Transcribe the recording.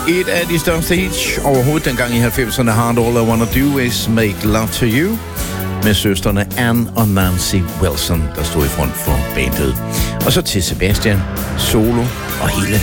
Et af de største hits overhovedet dengang i 90'erne, Hard All I Wanna Do Is Make Love To You, med søstrene Anne og Nancy Wilson, der stod i front for bandet. Og så til Sebastian, solo og hele